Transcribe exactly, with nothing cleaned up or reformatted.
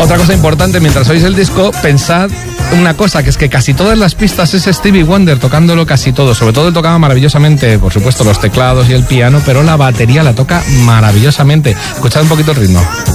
Otra cosa importante, mientras oís el disco, pensad una cosa, que es que casi todas las pistas es Stevie Wonder tocándolo casi todo. Sobre todo él tocaba maravillosamente, por supuesto, los teclados y el piano, pero la batería la toca maravillosamente. Escuchad un poquito el ritmo.